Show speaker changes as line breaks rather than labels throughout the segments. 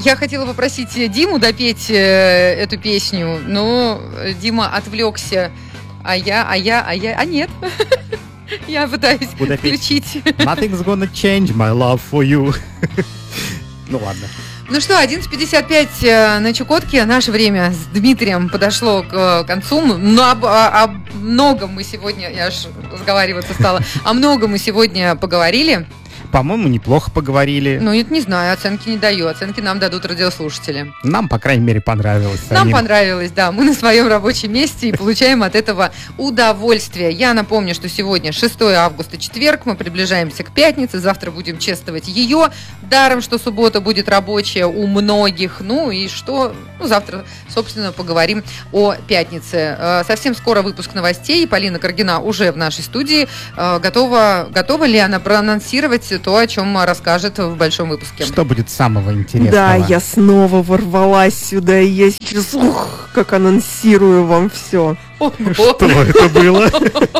Я хотела попросить Диму допеть эту песню, но Дима отвлекся, а нет. Я пытаюсь включить.
Nothing's gonna change my love for you. Ну ладно.
Ну что, 11:55 на Чукотке. Наше время с Дмитрием подошло к концу. Но о многом мы сегодня, я аж разговариваться стала, о многом мы сегодня поговорили.
По-моему, неплохо поговорили.
Ну, это не знаю, оценки не даю. Оценки нам дадут радиослушатели.
Нам, по крайней мере, понравилось.
Нам понравилось, да. Мы на своем рабочем месте и получаем от этого удовольствие. Я напомню, что сегодня 6 августа, четверг. Мы приближаемся к пятнице. Завтра будем чествовать ее. Даром, что суббота будет рабочая у многих. Ну и что? Ну, завтра, собственно, поговорим о пятнице. Совсем скоро выпуск новостей. Полина Каргина уже в нашей студии. Готова ли она проанонсировать то, о чем расскажет в большом выпуске?
Что будет самого интересного?
Да, я снова ворвалась сюда, и я сейчас, как анонсирую вам все.
Что это было?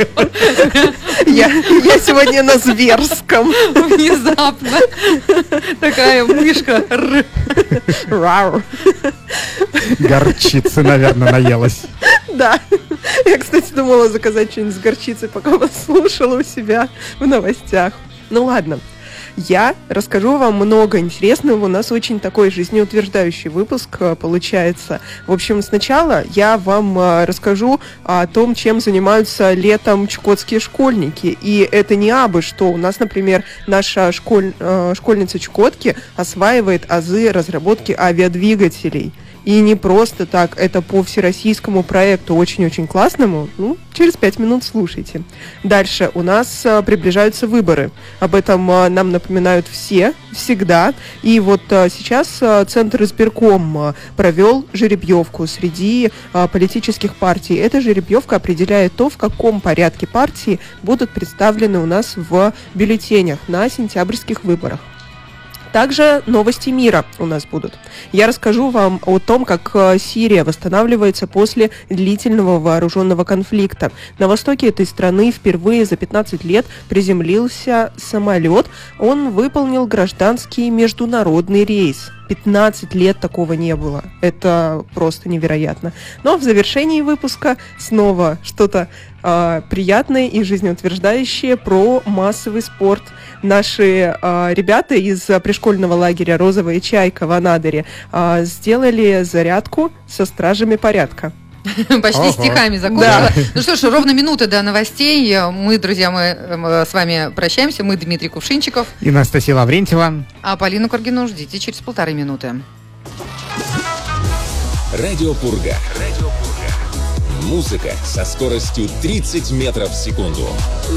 Я сегодня на зверском.
Внезапно. Такая мышка.
Горчицы, наверное, наелась.
Да. Я, кстати, думала заказать что-нибудь с горчицей, пока вас слушала у себя в новостях. Ну ладно, я расскажу вам много интересного. У нас очень такой жизнеутверждающий выпуск получается. В общем, сначала я вам расскажу о том, чем занимаются летом чукотские школьники. И это не абы что. У нас, например, наша школьница Чукотки осваивает азы разработки авиадвигателей. И не просто так, это по всероссийскому проекту, очень-очень классному. Ну, через 5 минут слушайте. Дальше у нас приближаются выборы. Об этом нам напоминают все, всегда. И вот сейчас Центр избирком провел жеребьевку среди политических партий. Эта жеребьевка определяет то, в каком порядке партии будут представлены у нас в бюллетенях на сентябрьских выборах. Также новости мира у нас будут. Я расскажу вам о том, как Сирия восстанавливается после длительного вооруженного конфликта. На востоке этой страны впервые за 15 лет приземлился самолет. Он выполнил гражданский международный рейс. 15 лет такого не было. Это просто невероятно. Но в завершении выпуска снова что-то приятное и жизнеутверждающее про массовый спорт. Наши ребята из пришкольного лагеря «Розовая чайка» в Анадыре сделали зарядку со стражами порядка.
Почти стихами закончила. Да. Ну что ж, ровно минута до новостей. Мы, друзья, мы с вами прощаемся. Мы Дмитрий Кувшинчиков
и Анастасия Лаврентьева.
А Полину Каргину ждите через 1,5 минуты.
Радио Пурга. Музыка со скоростью 30 метров в секунду.